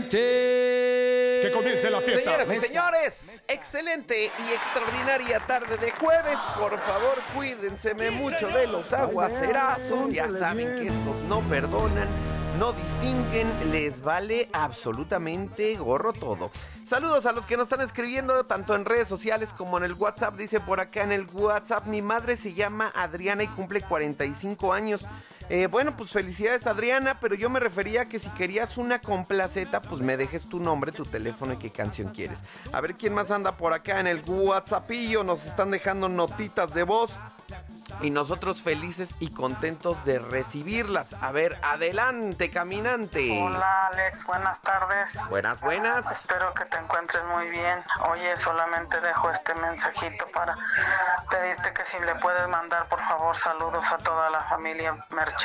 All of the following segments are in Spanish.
Que comience la fiesta. Señoras y señores, excelente y extraordinaria tarde de jueves. Por favor, cuídense mucho de los aguacerazos. Ya saben que estos no perdonan, no distinguen, les vale absolutamente gorro todo. Saludos a los que nos están escribiendo tanto en redes sociales como en el WhatsApp. Dice por acá en el WhatsApp: mi madre se llama Adriana y cumple 45 años. Bueno, pues felicidades, Adriana, pero yo me refería a que si querías una complaceta, pues me dejes tu nombre, tu teléfono y qué canción quieres. A ver quién más anda por acá en el WhatsAppillo. Nos están dejando notitas de voz y nosotros felices y contentos de recibirlas. A ver, adelante, caminante. Hola, Alex, buenas tardes. Buenas, buenas. Espero que te encuentres muy bien. Oye, solamente dejo este mensajito para pedirte que si le puedes mandar, por favor, saludos a toda la familia Merchaín.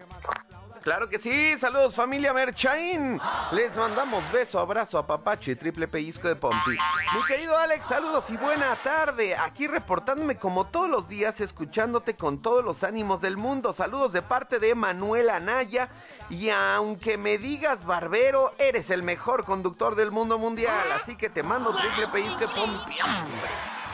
Claro que sí, saludos familia Merchaín. Les mandamos beso, abrazo, apapacho y triple pellizco de Pompi. Mi querido Alex, saludos y buena tarde. Aquí reportándome como todos los días, escuchándote con todos los ánimos del mundo. Saludos de parte de Manuel Anaya. Y aunque me digas barbero, eres el mejor conductor del mundo mundial. Así que te mando triple pellizco de Pompi, hombre.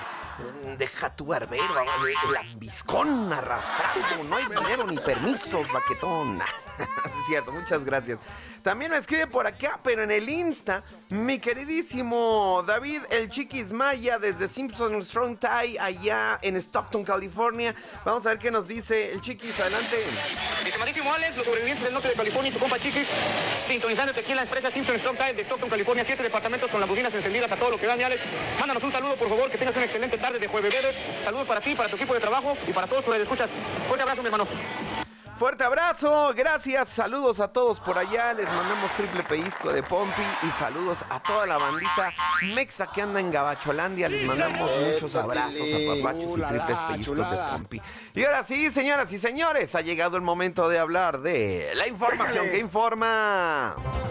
Deja tu barbero, lambiscón arrastrado. No hay dinero ni permisos, baquetón. Es cierto, muchas gracias. También me escribe por acá, pero en el Insta, mi queridísimo David, el Chiquis Maya, desde Simpson Strong Tie, allá en Stockton, California. Vamos a ver qué nos dice el Chiquis, adelante. Mi estimadísimo Alex, los sobrevivientes del norte de California y tu compa Chiquis, sintonizándote aquí en la empresa Simpson Strong Tie de Stockton, California, 7 departamentos con las bocinas encendidas a todo lo que da, mi Alex. Mándanos un saludo, por favor, que tengas una excelente tarde de jueves. Saludos para ti, para tu equipo de trabajo y para todos tus radioescuchas. Fuerte abrazo, mi hermano. Fuerte abrazo, gracias, saludos a todos por allá, les mandamos triple pellizco de Pompi y saludos a toda la bandita mexa que anda en Gabacholandia, les mandamos muchos abrazos, apapachos y triples pellizcos de Pompi. Y ahora sí, señoras y señores, ha llegado el momento de hablar de la información que informa.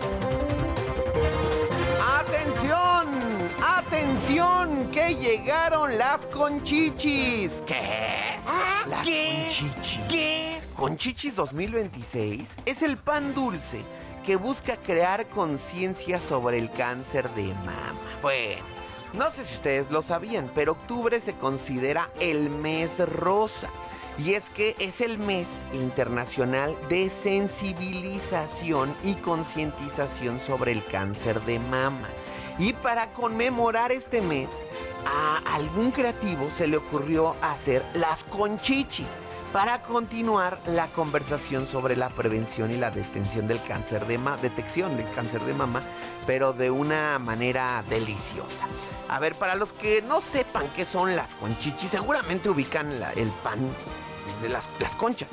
¡Atención! ¡Atención! ¡Que llegaron las conchichis! ¿Qué? ¿Las conchichis? ¿Qué? Conchichis 2026 es el pan dulce que busca crear conciencia sobre el cáncer de mama. Bueno, no sé si ustedes lo sabían, pero octubre se considera el mes rosa. Y es que es el mes internacional de sensibilización y concientización sobre el cáncer de mama. Y para conmemorar este mes, a algún creativo se le ocurrió hacer las conchichis para continuar la conversación sobre la prevención y la detección del cáncer de mama, pero de una manera deliciosa. A ver, para los que no sepan qué son las conchichis, seguramente ubican el pan de las conchas,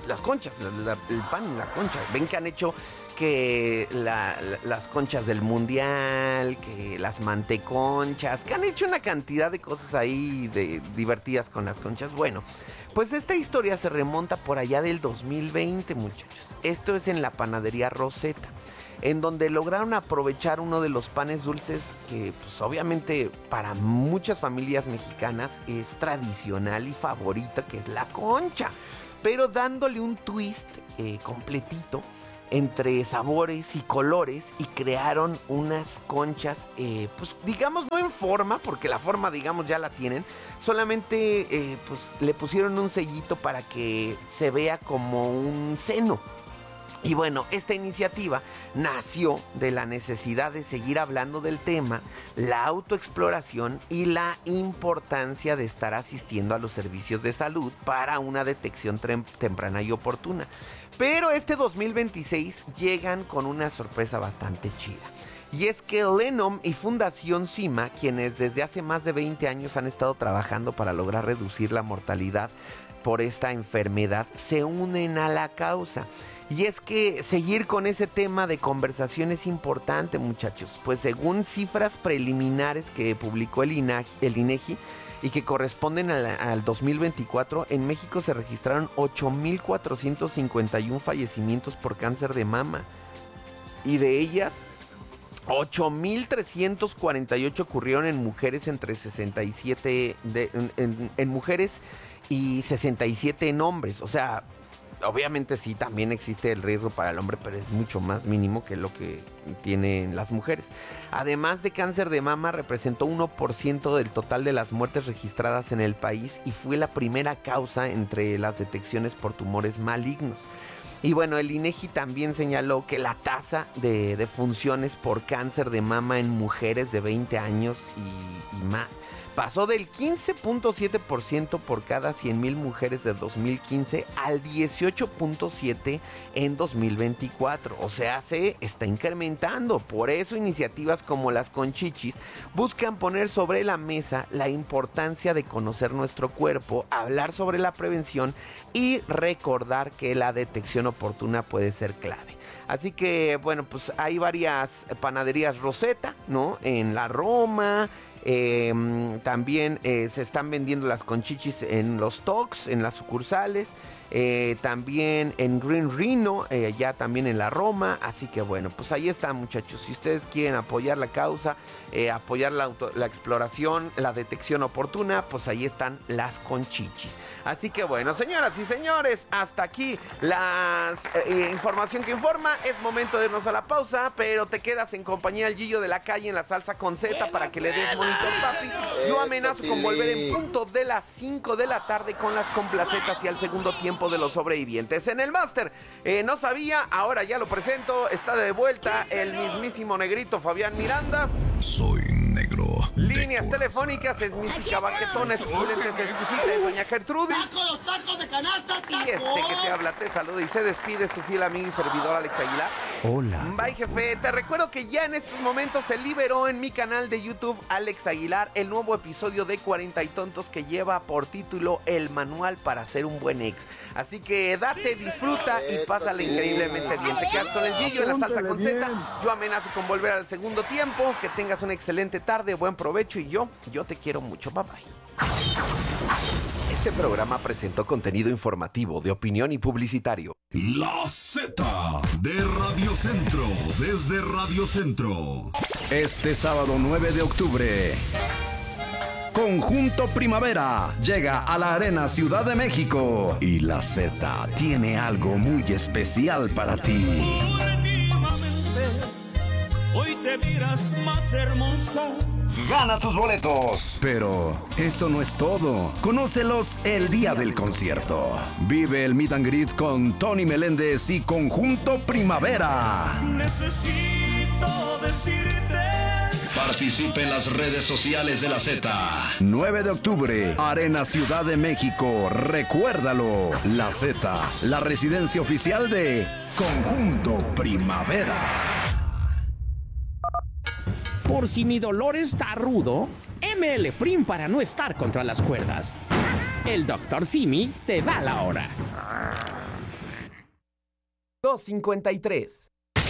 el pan, la concha. Ven que han hecho que las conchas del mundial, que las manteconchas, que han hecho una cantidad de cosas ahí divertidas con las conchas. Bueno, pues esta historia se remonta por allá del 2020, muchachos. Esto es en la panadería Rosetta, en donde lograron aprovechar uno de los panes dulces que, pues obviamente para muchas familias mexicanas es tradicional y favorito, que es la concha, pero dándole un twist completito entre sabores y colores, y crearon unas conchas, pues digamos no en forma, porque la forma digamos ya la tienen, solamente pues le pusieron un sellito para que se vea como un seno. Y bueno, esta iniciativa nació de la necesidad de seguir hablando del tema, la autoexploración y la importancia de estar asistiendo a los servicios de salud para una detección temprana y oportuna. Pero este 2026 llegan con una sorpresa bastante chida. Y es que Lenom y Fundación CIMA, quienes desde hace más de 20 años han estado trabajando para lograr reducir la mortalidad por esta enfermedad, se unen a la causa. Y es que seguir con ese tema de conversación es importante, muchachos, pues según cifras preliminares que publicó el INEGI y que corresponden al 2024, en México se registraron 8,451 fallecimientos por cáncer de mama. Y de ellas, 8,348 ocurrieron en mujeres entre 67 en mujeres y 67 en hombres. O sea, obviamente sí, también existe el riesgo para el hombre, pero es mucho más mínimo que lo que tienen las mujeres. Además de cáncer de mama, representó 1% del total de las muertes registradas en el país y fue la primera causa entre las detecciones por tumores malignos. Y bueno, el INEGI también señaló que la tasa de defunciones por cáncer de mama en mujeres de 20 años y más pasó del 15.7% por cada 100,000 mujeres de 2015 al 18.7% en 2024. O sea, se está incrementando. Por eso iniciativas como las Conchichis buscan poner sobre la mesa la importancia de conocer nuestro cuerpo, hablar sobre la prevención y recordar que la detección oportuna puede ser clave. Así que, bueno, pues hay varias panaderías Rosetta, ¿no? En la Roma. También se están vendiendo las Conchichis en los Tox, en las sucursales. También en Green Rhino, ya también en la Roma. Así que bueno, pues ahí está, muchachos. Si ustedes quieren apoyar la causa, apoyar la exploración, la detección oportuna, pues ahí están las Conchichis. Así que bueno, señoras y señores, hasta aquí la información que informa. Es momento de irnos a la pausa, pero te quedas en compañía del Gillo de la Calle en la Salsa con Z para que le des monitor, papi. Yo amenazo con volver en punto de las 5 de la tarde con las complacetas y al segundo tiempo de los sobrevivientes. En el máster, no sabía, ahora ya lo presento, está de vuelta el mismísimo negrito Fabián Miranda. Soy negro. Líneas telefónicas, es mística, baquetona, esculentes, exquisita, es doña Gertrudis. ¡Tacos de canasta, tacos! Y que te habla, te saluda y se despide, es tu fiel amigo y servidor Alex Aguilar. Hola. Bye, jefe. Te recuerdo que ya en estos momentos se liberó en mi canal de YouTube Alex Aguilar el nuevo episodio de 40 y Tontos que lleva por título El Manual para ser un buen ex. Así que date, disfruta y pásala increíblemente bien. Te quedas con el Gillo en la Salsa con Z. Yo amenazo con volver al segundo tiempo. Que tengas una excelente tarde, buen provecho y yo te quiero mucho. Bye bye. Este programa presentó contenido informativo de opinión y publicitario. La Z de Radio Centro, desde Radio Centro. Este sábado 9 de octubre, Conjunto Primavera llega a la Arena Ciudad de México y la Z tiene algo muy especial para ti. Hoy te miras más hermosa. Gana tus boletos. Pero eso no es todo. Conócelos el día del concierto. Vive el meet and greet con Tony Meléndez y Conjunto Primavera. Necesito decirte. Participe en las redes sociales de la Z. 9 de octubre, Arena Ciudad de México. Recuérdalo. La Z, la residencia oficial de Conjunto Primavera. Por si mi dolor está rudo, ML Prim para no estar contra las cuerdas. El Dr. Simi te da la hora. 2:53.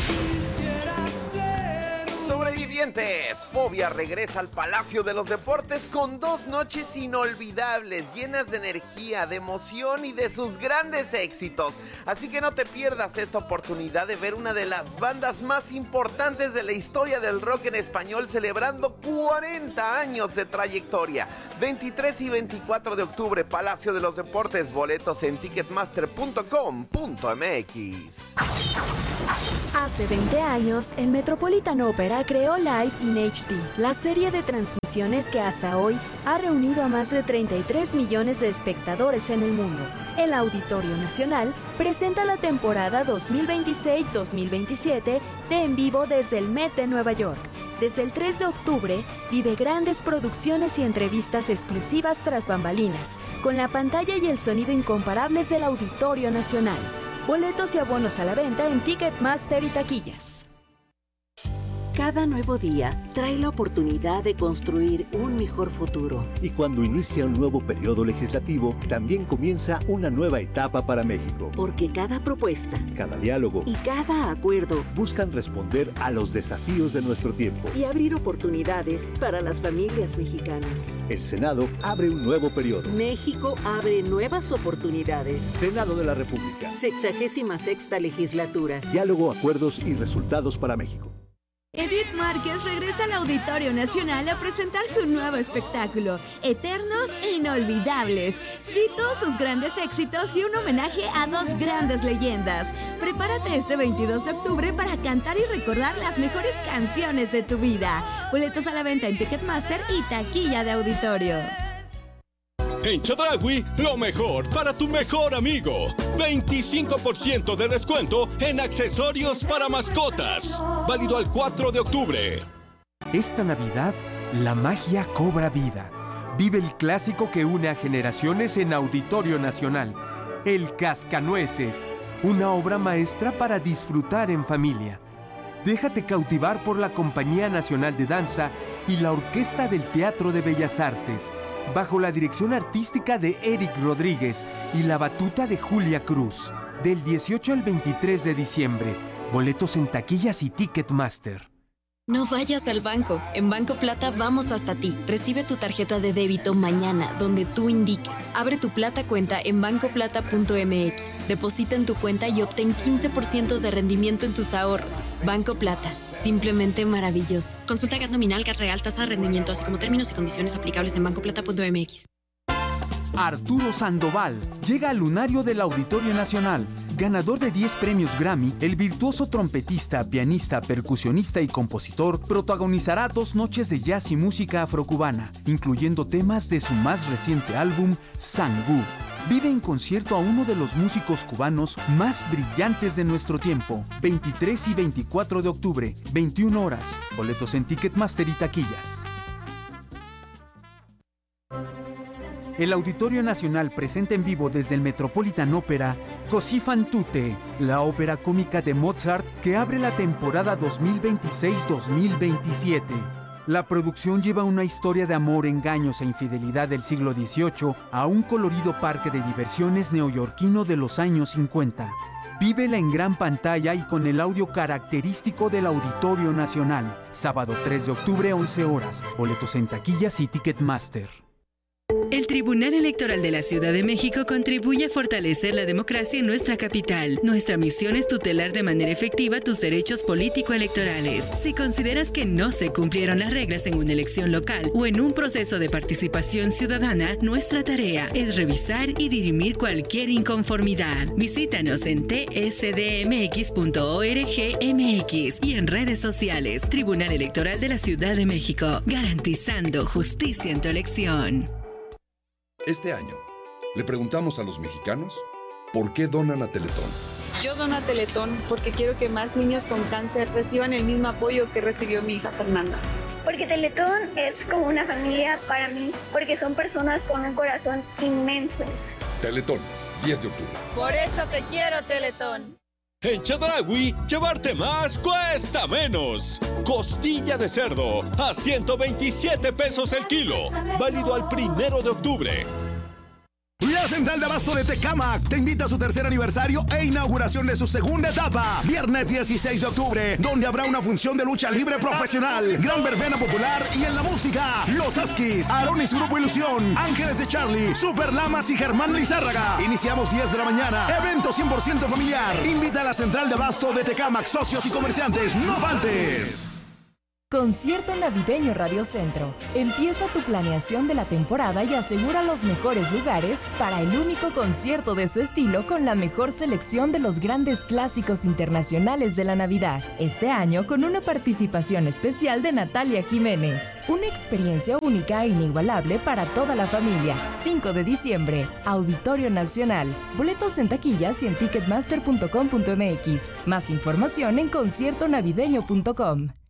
Sobrevivientes, Fobia regresa al Palacio de los Deportes con 2 noches inolvidables, llenas de energía, de emoción y de sus grandes éxitos. Así que no te pierdas esta oportunidad de ver una de las bandas más importantes de la historia del rock en español celebrando 40 años de trayectoria. 23 y 24 de octubre, Palacio de los Deportes, boletos en ticketmaster.com.mx. Hace 20 años, el Metropolitan Opera creó Live in HD, la serie de transmisiones que hasta hoy ha reunido a más de 33 millones de espectadores en el mundo. El Auditorio Nacional presenta la temporada 2026-2027 de En Vivo desde el Met de Nueva York. Desde el 3 de octubre, vive grandes producciones y entrevistas exclusivas tras bambalinas, con la pantalla y el sonido incomparables del Auditorio Nacional. Boletos y abonos a la venta en Ticketmaster y taquillas. Cada nuevo día trae la oportunidad de construir un mejor futuro. Y cuando inicia un nuevo periodo legislativo, también comienza una nueva etapa para México. Porque cada propuesta, cada diálogo y cada acuerdo buscan responder a los desafíos de nuestro tiempo y abrir oportunidades para las familias mexicanas. El Senado abre un nuevo periodo. México abre nuevas oportunidades. Senado de la República. 66ª legislatura. Diálogo, acuerdos y resultados para México. Edith Márquez regresa al Auditorio Nacional a presentar su nuevo espectáculo, Eternos e Inolvidables. Cito sus grandes éxitos y un homenaje a dos grandes leyendas. Prepárate este 22 de octubre para cantar y recordar las mejores canciones de tu vida. Boletos a la venta en Ticketmaster y taquilla de auditorio. En Chedraui, lo mejor para tu mejor amigo. 25% de descuento en accesorios para mascotas. Válido al 4 de octubre. Esta Navidad, la magia cobra vida. Vive el clásico que une a generaciones en Auditorio Nacional. El Cascanueces, una obra maestra para disfrutar en familia. Déjate cautivar por la Compañía Nacional de Danza y la Orquesta del Teatro de Bellas Artes, bajo la dirección artística de Eric Rodríguez y la batuta de Julia Cruz. Del 18 al 23 de diciembre. Boletos en taquillas y Ticketmaster. No vayas al banco. En Banco Plata vamos hasta ti. Recibe tu tarjeta de débito mañana, donde tú indiques. Abre tu Plata cuenta en bancoplata.mx. Deposita en tu cuenta y obtén 15% de rendimiento en tus ahorros. Banco Plata. Simplemente maravilloso. Consulta GAT nominal, GAT real, tasa de rendimiento, así como términos y condiciones aplicables en bancoplata.mx. Arturo Sandoval llega al lunario del Auditorio Nacional. Ganador de 10 premios Grammy, el virtuoso trompetista, pianista, percusionista y compositor protagonizará 2 noches de jazz y música afrocubana, incluyendo temas de su más reciente álbum, Sangú. Vive en concierto a uno de los músicos cubanos más brillantes de nuestro tiempo. 23 y 24 de octubre, 21 horas. Boletos en Ticketmaster y taquillas. El Auditorio Nacional presenta en vivo desde el Metropolitan Opera Così fan tutte, la ópera cómica de Mozart que abre la temporada 2026-2027. La producción lleva una historia de amor, engaños e infidelidad del siglo XVIII a un colorido parque de diversiones neoyorquino de los años 50. Vívela en gran pantalla y con el audio característico del Auditorio Nacional. Sábado 3 de octubre, 11 horas. Boletos en taquillas y Ticketmaster. El Tribunal Electoral de la Ciudad de México contribuye a fortalecer la democracia en nuestra capital. Nuestra misión es tutelar de manera efectiva tus derechos político-electorales. Si consideras que no se cumplieron las reglas en una elección local o en un proceso de participación ciudadana, nuestra tarea es revisar y dirimir cualquier inconformidad. Visítanos en tsdmx.org.mx y en redes sociales. Tribunal Electoral de la Ciudad de México, garantizando justicia en tu elección. Este año, le preguntamos a los mexicanos por qué donan a Teletón. Yo dono a Teletón porque quiero que más niños con cáncer reciban el mismo apoyo que recibió mi hija Fernanda. Porque Teletón es como una familia para mí, porque son personas con un corazón inmenso. Teletón, 10 de octubre. Por eso te quiero, Teletón. En Chedraui, llevarte más cuesta menos. Costilla de cerdo a 127 pesos el kilo. Válido al 1 de octubre. La Central de Abasto de Tecámac te invita a su tercer aniversario e inauguración de su segunda etapa. Viernes 16 de octubre, donde habrá una función de lucha libre profesional, gran verbena popular y en la música, Los Askis, Aarón y su grupo Ilusión, Ángeles de Charlie, Super Lamas y Germán Lizárraga. Iniciamos 10 de la mañana. Evento 100% familiar. Invita a la Central de Abasto de Tecámac, socios y comerciantes. ¡No faltes! Concierto Navideño Radio Centro. Empieza tu planeación de la temporada y asegura los mejores lugares para el único concierto de su estilo con la mejor selección de los grandes clásicos internacionales de la Navidad. Este año con una participación especial de Natalia Jiménez. Una experiencia única e inigualable para toda la familia. 5 de diciembre, Auditorio Nacional. Boletos en taquillas y en ticketmaster.com.mx. Más información en conciertonavideño.com.